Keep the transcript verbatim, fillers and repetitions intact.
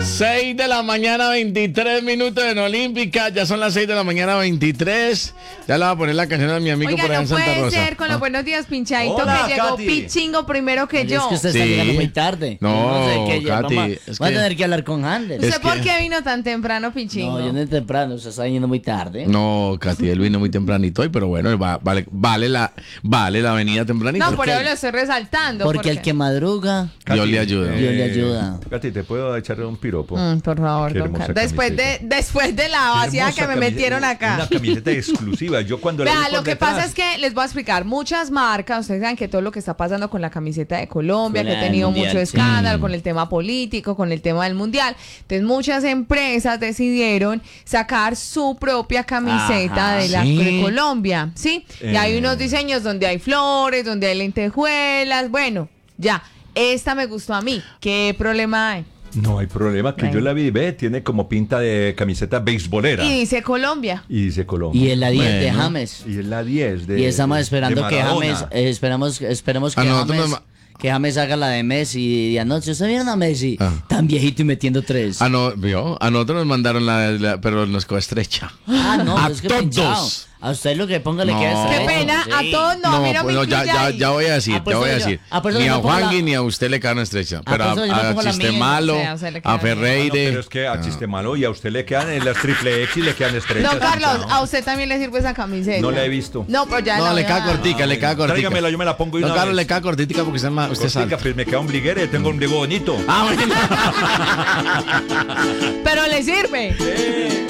seis de la mañana, veintitrés minutos en Olímpica. Ya son las seis de la mañana, veintitrés. Ya le voy a poner la canción a mi amigo Oiga, por allá no en Santa puede Rosa. ser con los ¿Ah? buenos días, Pinchadito, Hola, que llegó Katy. Pichingo primero que Oye, yo. Es que usted está Sí. llegando muy tarde. No, sé qué, ya Katy, vamos, es voy a que- tener que hablar con Handel. ¿Usted es por que- qué vino tan temprano, Pichingo? No, yo no es temprano, usted está yendo muy tarde. No, Katy, él vino muy tempranito hoy, pero bueno, va- vale, vale, la, vale la venida tempranito. No, por qué? eso lo estoy resaltando. Porque el que madruga, Dios le ayuda. Dios le ayuda. Katy, ¿te puedo echarle un piropo? Mm, por favor, Qué don hermosa Carlos. Después de, camiseta. después de la Qué vacía hermosa que me camiseta, metieron acá. Una camiseta exclusiva. Yo cuando la vi Vea, por lo que detrás- pasa es que les voy a explicar, muchas marcas, ustedes saben que todo lo que está pasando con la camiseta de Colombia, Con que la ha tenido del Mundial, mucho sí. escándalo con el tema político, con el tema del mundial. Entonces muchas empresas decidieron sacar su propia camiseta Ajá, de, la, sí. de Colombia, ¿sí? Y hay Eh. unos diseños donde hay flores, donde hay lentejuelas, bueno, ya. Esta me gustó a mí. ¿Qué problema hay? No hay problema, que Bueno. yo la vi, ve, tiene como pinta de camiseta beisbolera. Y dice Colombia. Y dice Colombia. Y en la diez de Bueno. James. Y es la diez de Y estamos de- esperando de que Maradona. James, eh, esperamos, esperemos que A nosotros James, nos- que James haga la de Messi y anoche. ¿Ustedes vieron a Messi? Ah. Tan viejito y metiendo tres. Ah, no, vio. A nosotros nos mandaron la, la- pero nos quedó estrecha. Ah, no, A pues es que todos. pinchado. A usted lo que ponga le No. queda Qué estrecho, pena, sí. a todos no, No, mira pues mi no, ya, incluya ya, ahí. ya voy a decir, Ah, pues ya voy a yo- decir. ah, pues yo Ni a me pongo Juangui la- ni a usted le quedan estrecha. Ah, Pero pues yo me a, pongo a la Chiste mía. Malo, Sí, a usted le queda a bien. Ah, no, Ferreire. pero es que a chiste malo y a usted le quedan en las triple X le quedan estrechas. Don Carlos, ¿no? a usted también le sirve esa camiseta. No la he visto. No, pero ya No, la le voy queda a- cortica, le queda cortica. Tráigamela, yo me la pongo de Don una Carlos, vez. le queda cortica porque usted, es más- usted es Cortica, alto. pues me queda ombliguere, tengo ombligo bonito. Ah, bueno. Pero le sirve.